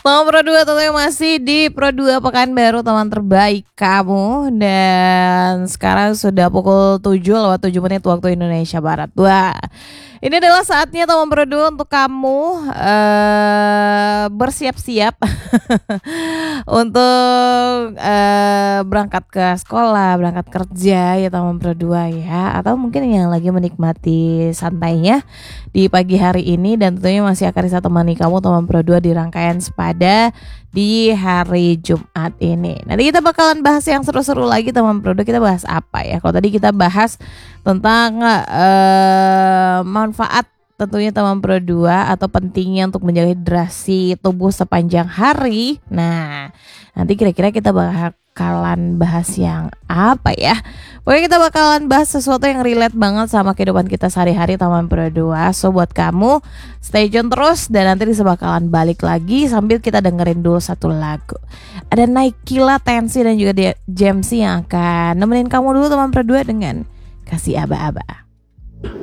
Teman Pro 2 tentunya masih di Pro 2 Pekanbaru, teman terbaik kamu. Dan sekarang sudah pukul 7:07 waktu Indonesia Barat. Wah, ini adalah saatnya teman Pro 2 untuk kamu bersiap-siap untuk berangkat ke sekolah, berangkat kerja ya teman Pro 2 ya. Atau mungkin yang lagi menikmati santainya di pagi hari ini, dan tentunya masih akan bisa temani kamu teman Pro 2 di rangkaian Sepada di hari Jumat ini. Nanti kita bakalan bahas yang seru-seru lagi teman Pro 2. Kita bahas apa ya? Kalau tadi kita bahas tentang manfaat tentunya teman Pro 2 atau pentingnya untuk menjaga hidrasi tubuh sepanjang hari. Nah, nanti kira-kira kita bakalan bahas yang apa ya? Pokoknya kita bakalan bahas sesuatu yang relate banget sama kehidupan kita sehari-hari teman Pro 2. So buat kamu stay tune terus, dan nanti bisa bakalan balik lagi sambil kita dengerin dulu satu lagu. Ada Naikila, Tensi, dan juga Jamsi yang akan nemenin kamu dulu teman Pro 2 dengan Kasih Aba-Aba.